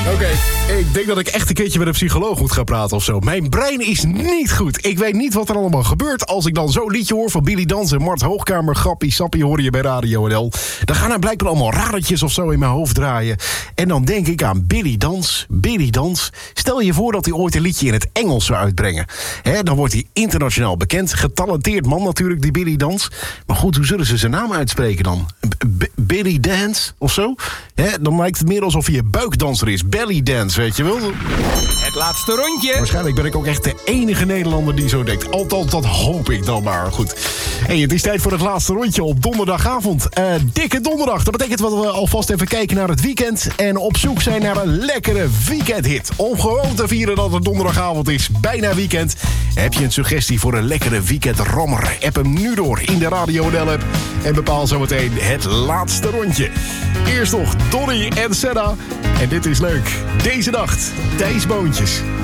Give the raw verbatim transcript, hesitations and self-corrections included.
Oké, okay. Ik denk dat ik echt een keertje met een psycholoog moet gaan praten of zo. Mijn brein is niet goed. Ik weet niet wat er allemaal gebeurt als ik dan zo'n liedje hoor van Billy Dans en Mart Hoogkamer. Grappie, sappie hoor je bij Radio N L. Dan gaan er blijkbaar allemaal radertjes of zo in mijn hoofd draaien. En dan denk ik aan Billy Dans. Billy Dans. Stel je voor dat hij ooit een liedje in het Engels zou uitbrengen. He, dan wordt hij internationaal bekend. Getalenteerd man natuurlijk, die Billy Dans. Maar goed, hoe zullen ze zijn naam uitspreken dan? B- Billy Dance of zo? He, dan lijkt het meer alsof hij een buikdanser is. Belly dance, weet je wel? Het laatste rondje. Waarschijnlijk ben ik ook echt de enige Nederlander die zo denkt. Althans, dat hoop ik dan maar. Goed. Hey, het is tijd voor het laatste rondje op donderdagavond. Uh, dikke donderdag. Dat betekent dat we alvast even kijken naar het weekend. En op zoek zijn naar een lekkere weekendhit. Om gewoon te vieren dat het donderdagavond is. Bijna weekend. Heb je een suggestie voor een lekkere weekendrammer? App hem nu door in de Radio N L-app. En bepaal zometeen het laatste rondje. Eerst nog Donny en Senna. En dit is leuk. Deze nacht, Thijs Boontjes.